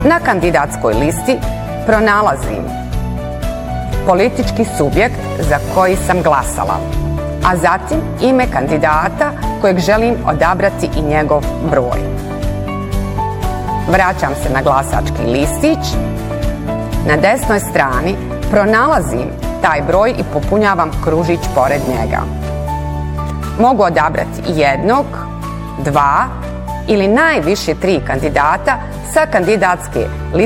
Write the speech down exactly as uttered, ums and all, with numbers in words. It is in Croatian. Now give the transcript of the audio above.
Na kandidatskoj listi pronalazim politički subjekt za koji sam glasala, a zatim ime kandidata kojeg želim odabrati i njegov broj. Vraćam se na glasački listić. Na desnoj strani pronalazim taj broj i popunjavam kružić pored njega. Mogu odabrati jednog, dva ili najviše tri kandidata sa kandidatske liste